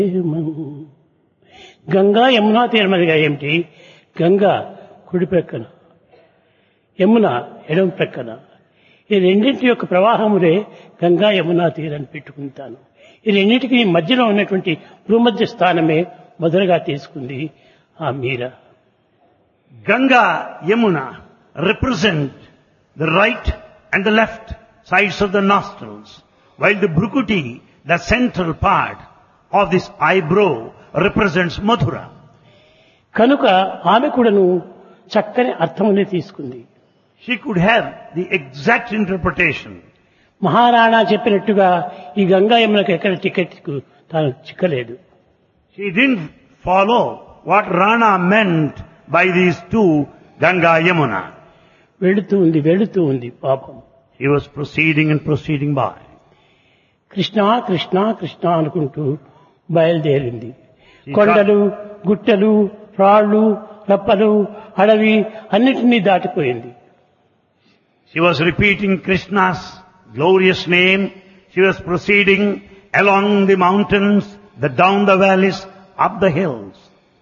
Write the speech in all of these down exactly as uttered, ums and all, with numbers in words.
గంగా యమునా తీరమనగా ఏమిటి? గంగా కుడి ప్రక్కన, యమున ఎడమ ప్రక్కన. ఈ రెండింటి యొక్క ప్రవాహములే గంగా యమునా తీరాన్ని పెట్టుకుంటాను. ఈ రెండింటికి మధ్యలో ఉన్నటువంటి భూమధ్య స్థానమే మొదలుగా తీసుకుంది ఆ మీరా. Ganga, Yamuna represent the right and the left sides of the nostrils, while the Bhrukuti, the central part of this eyebrow, represents Mathura. కనుక ఆమె కూడాను చక్కని అర్థమునే తీసుకుంది. She could have the exact interpretation. Maharana చెప్పినట్టుగా ఈ గంగా యమునకు ఎక్కడ టికెట్ తాను చిక్కలేదు. She didn't follow what Rana meant by these two, Ganga, Yamuna. వెళుతూ ఉంది వెళుతూ ఉంది పాపం. He was proceeding and proceeding by. Krishna Krishna Krishna అనుకుంటూ బయలుదేరింది. కొండలు, గుట్టలు, రాళ్ళు, రప్పలు, అడవి అన్నిటినీ దాటిపోయింది. She was repeating Krishna's glorious name. She was proceeding along the mountains, the down the valleys, up the hills.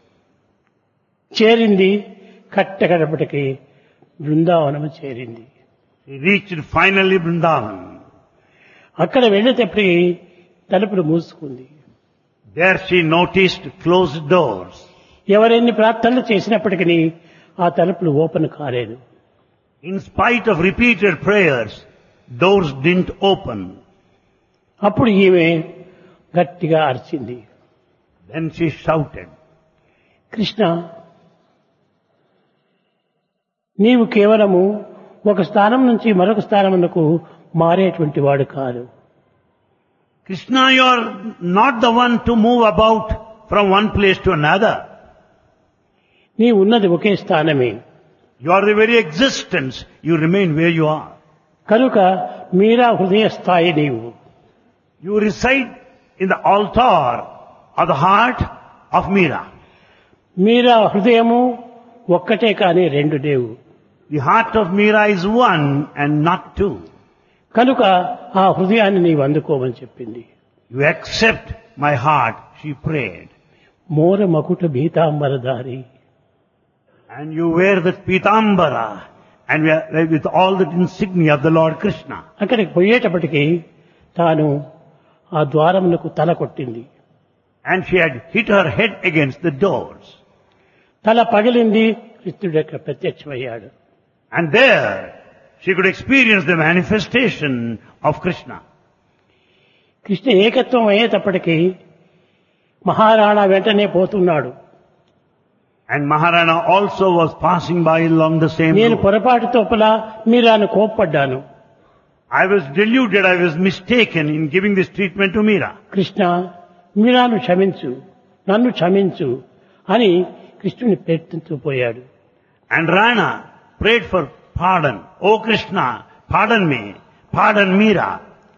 చేరింది కట్టకడపటికి బృందావనము చేరింది. She reached finally Vrindavan. అక్కడ వెళ్ళేటప్పటికి తలుపులు మూసుకుంది. There she noticed closed doors. ఎవరెన్ని ప్రార్థనలు చేసినప్పటికీ ఆ తలుపులు ఓపెన్ కాలేదు. In spite of repeated prayers, doors didn't open. అప్పుడు ఈమె గట్టిగా అరిచింది. Then she shouted, కృష్ణ, నీవు కేవలము ఒక స్థానం నుంచి మరొక స్థానమునకు మారేటువంటి వాడు కాదు. Krishna, you are not the one to move about from one place to another. నీ ఉన్నది ఒకే స్థానమే. You are the very existence. You remain where you are. కనుక మీరా హృదయ స్థాయి నీవు. You reside in the altar of the heart of Meera. మీరా హృదయము ఒక్కటే కానీ రెండు లేవు. The heart of Meera is one and not two. కనుక ఆ హృదయాన్ని నీవు అందుకోమని చెప్పింది. You accept my heart, she prayed. మోర మకుట భీతాంబరధారి. And you wear that pitambara and with all that insignia of the Lord Krishna. అక్కడికి పోయేటప్పటికి తాను ఆ ద్వారమునకు తల కొట్టింది. And she had hit her head against the doors. తల పగిలింది. కృష్ణుడు అక్కడ ప్రత్యక్షమయ్యాడు. And there she could experience the manifestation of Krishna. Krishna ఏకత్వం అయ్యేటప్పటికీ మహారాణా వెంటనే పోతున్నాడు. And Maharana also was passing by along the same నేను road. పొరపాటు తోపల మీరాను కోప్పడ్డాను. I was deluded, I was mistaken in giving this treatment to Meera. Krishna, మీరాను క్షమించు, నన్ను క్షమించు అని కృష్ణుని ప్రయత్నిస్తూ పోయాడు. And Rana prayed for pardon. Oh Krishna, pardon me, pardon Meera.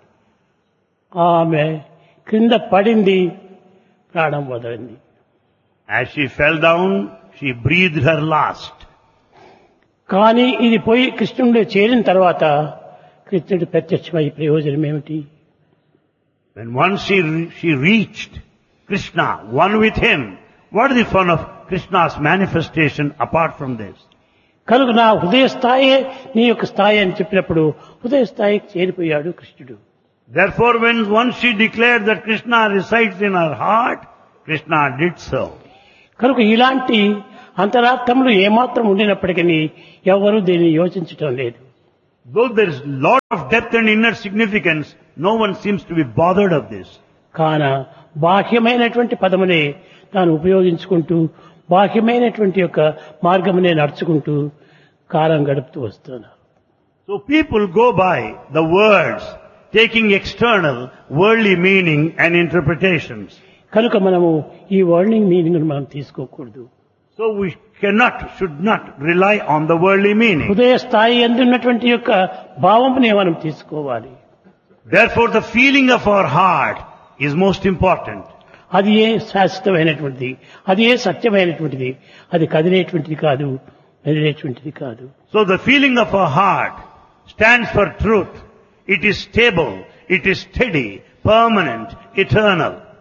ఆమె క్రింద పడింది, ప్రాణం వదలింది. As she fell down, she breathed her last. కానీ ఇది పోయి కృష్ణుడిలో చేరిన తర్వాత కృష్ణుడు ప్రత్యక్షమై ప్రయోజనం ఏమిటి? When once she, she reached Krishna, one with him, what is the fun of Krishna's manifestation apart from this? కనుక నా హృదయ స్థాయే నీ యొక్క స్థాయి అని చెప్పినప్పుడు హృదయ స్థాయికి చేరిపోయాడు కృష్ణుడు. Therefore, when once she declared that Krishna resides in her heart, Krishna did so. కనుక ఇలాంటి అంతరార్థములు ఏమాత్రం ఉండినప్పటికీ ఎవరూ దీన్ని యోచించటం లేదు. Though there is lot of depth and inner significance, no one seems to be bothered of this. కాన బాహ్యమైనటువంటి పదమునే తాను ఉపయోగించుకుంటూ బాహ్యమైనటువంటి యొక్క మార్గమునే నడుచుకుంటూ కాలం గడుపుతూ వస్తున్నారు. So people go by the words, taking external, worldly meaning and interpretations. కనుక మనము ఈ వర్డింగ్ మీనింగ్ మనం తీసుకోకూడదు. So we cannot, should not rely on the worldly meaning. హృదయ స్థాయి ఎందున్నటువంటి యొక్క భావమునే మనం తీసుకోవాలి. Therefore the feeling of our heart is most important. అది ఏ శాశ్వతమైనటువంటిది, అది ఏ సత్యమైనటువంటిది, అది కదిలేటువంటిది కాదు, మెదిలేటువంటిది కాదు. So the feeling of our heart stands for truth. It is stable, it is steady, permanent, eternal.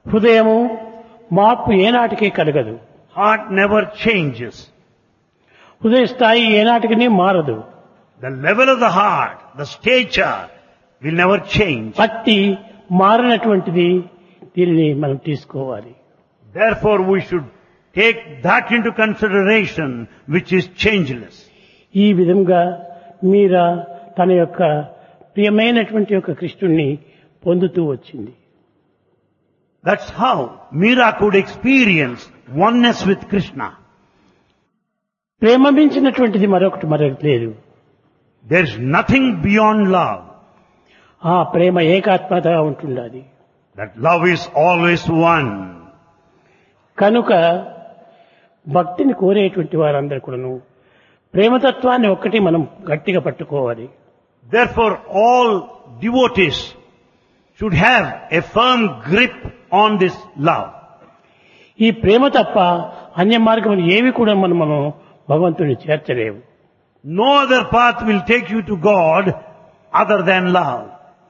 హృదయము మార్పు ఏనాటికి కలగదు. Heart never changes. హృదయ స్థాయి ఏనాటికి మారదు. The level of the heart, the stature will never change. భక్తి మారినటువంటిది, దీనిని మనం తీసుకోవాలి. Therefore we should take that into consideration which is changeless. ఈ విధంగా మీరా తన యొక్క ప్రియమైనటువంటి యొక్క కృష్ణుణ్ణి పొందుతూ వచ్చింది. That's how Meera could experience oneness with Krishna. ప్రేమ మించినటువంటిది మరొకటి మరొకటి లేదు. There is nothing beyond love. ఆ ప్రేమ ఏకాత్మతగా ఉంటుండాలి. That love is always one. కనుక భక్తిని కోరేటువంటి వారందరూ కూడాను ప్రేమతత్వాన్ని ఒక్కటి మనం గట్టిగా పట్టుకోవాలి. Therefore all devotees should have a firm grip on this love. ఈ ప్రేమ తప్ప అన్య మార్గములు ఏవి కూడా మనం మనం భగవంతుని చేర్చలేవు. No other path will take you to God other than love.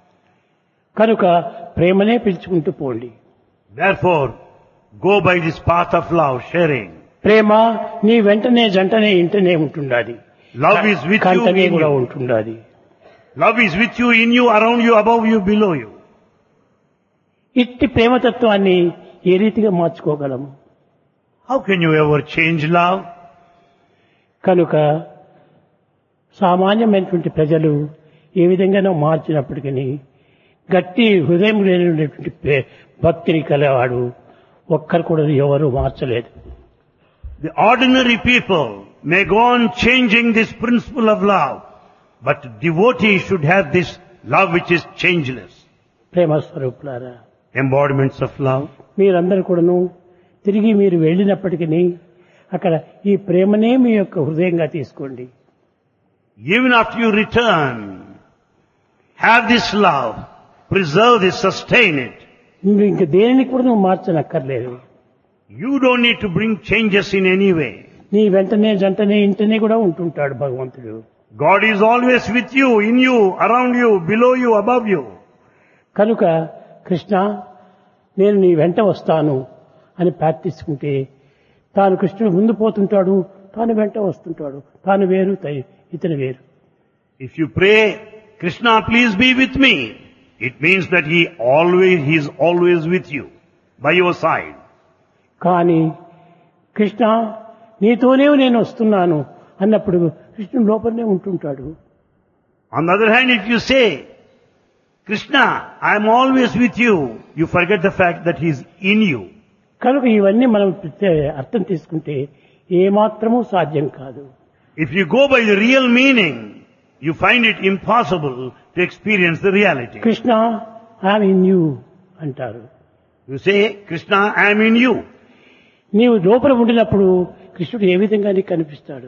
కనుక ప్రేమనే పిలుచుకుంటూ పోండి. Therefore go by this path of love, sharing. ప్రేమ నీ వెంటనే జంటనే ఇంటనే ఉంటుండాలి. Love is with you, కంటనే in కూడా you. ఉంటుండాలి. Love is with you, in you, around you, above you, below you. ఇట్టి ప్రేమతత్వాన్ని ఏ రీతిగా మార్చుకోగలము? How can you ever change love? కనుక సామాన్యమైనటువంటి ప్రజలు ఏ విధంగానో మార్చినప్పటికీ గట్టి హృదయం లేనటువంటి ప్రే- భక్తిని కలవాడు ఒక్కరు కూడా ఎవరు మార్చలేదు. The ordinary people may go on changing this principle of love, but devotees should have this love which is changeless. ప్రేమ స్వరూపులారా, Embodiments of love. మీరందరూ కూడాను తిరిగి మీరు వెళ్ళినప్పటికీ అక్కడ ఈ ప్రేమనే మీ యొక్క హృదయంగా తీసుకోండి. Even after you return, have this love, preserve this, sustain it. మీరు ఇంక దేనిని కూడా నువ్వు మార్చనక్కర్లేదు. You don't need to bring changes in any way. నీ వెంటనే జంటనే ఇంటనే కూడా ఉంటుంటాడు భగవంతుడు. God is always with you, in you, around you, below you, above you. కనుక కృష్ణ నేను నీ వెంట వస్తాను అని ప్రార్థించుకుంటే తాను కృష్ణుడు ముందు పోతుంటాడు, తాను వెంట వస్తుంటాడు. తాను వేరు, తై- ఇతను వేరు. If you pray, Krishna, please be with me, it means that he always, he is always with you, by your side. కానీ కృష్ణ నీతోనే నేను వస్తున్నాను అన్నప్పుడు కృష్ణుడు లోపలనే ఉంటుంటాడు. On the other hand, if you say, Krishna, I am always with you, you forget the fact that he is in you. కనుక ఇవన్నీ మనం ప్రత్యే- అర్థం తీసుకుంటే ఏమాత్రమూ సాధ్యం కాదు. If you go by the real meaning, you find it impossible to experience the reality. Krishna I'm in you అంటారు. You say, Krishna, I am in you. నీవు లోపల ఉండినప్పుడు కృష్ణుడు ఏ విధంగా నీకు కనిపిస్తాడు?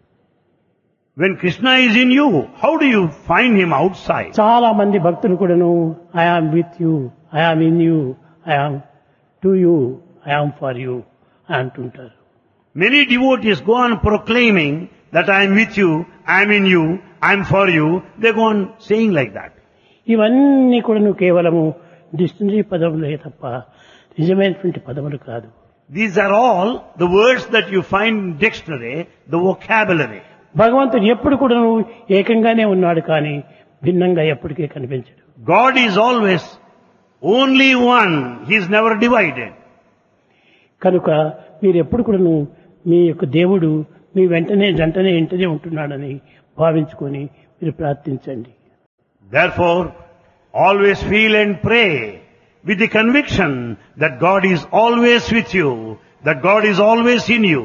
When Krishna is in you, how do you find him outside? చాలా మంది భక్తులు కూడాను I am with you, I am in you, I am to you, I am for you అంటుంటారు. Many devotees go on proclaiming that I am with you, I am in you, I am for you. They go on saying like that. ఇవన్నీ కూడాను కేవలము dictionary పదములే తప్ప నిజమైనటువంటి పదములు కాదు. These are all the words that you find in dictionary, the vocabulary. భగవంతుడు ఎప్పుడు కూడాను ఏకంగానే ఉన్నాడు, కానీ భిన్నంగా ఎప్పటికీ కనిపించడు. God is always only one. He is never divided. కనుక మీరు ఎప్పుడు కూడాను మీ యొక్క దేవుడు మీ వెంటనే జంటనే ఇంటనే ఉంటున్నాడని భావించుకొని మీరు ప్రార్థించండి. Therefore, always feel and pray with the conviction that God is always with you, that God is always in you.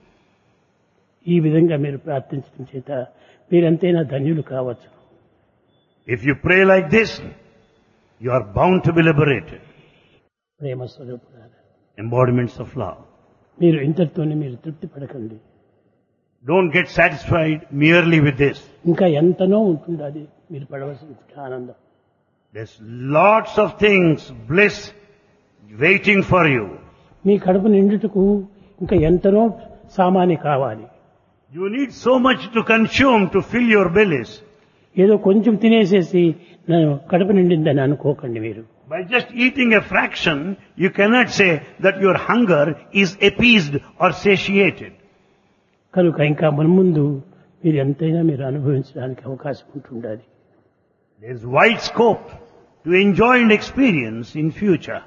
ఈ విధంగా మీరు ప్రార్థించడం చేత మీరంతైనా ధన్యులు కావచ్చు. If you pray like this, you are bound to be liberated. ప్రేమ స్వరూపులారా, Embodiments of love. మీరు ఇంతటితోనే మీరు తృప్తి పడకండి. Don't get satisfied merely with this. ఇంకా ఎంతనో ఉంటుంది అది మీరు పడవలసిన ఆనందం. There's lots of things, bliss, waiting for you. మీ కడుపు నిండుటకు ఇంకా ఎంతనో సామాని కావాలి. You need so much to consume to fill your bellies. ఏదో కొంచెం తినేసేసి నేను కడుపు నిండిందని అనుకోకండి మీరు. By just eating a fraction, you cannot say that your hunger is appeased or satiated. కనుక ఇంకా మున్ముందు మీరు ఎంతైనా మీరు అనుభవించడానికి అవకాశం ఉంటుండాలి. There is wide scope to enjoy and experience in future.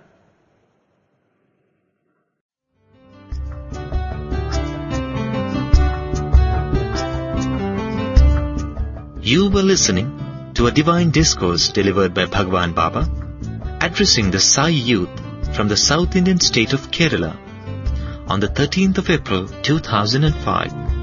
You were listening to a divine discourse delivered by Bhagwan Baba, addressing the Sai youth from the South Indian state of Kerala on the thirteenth of April two thousand five.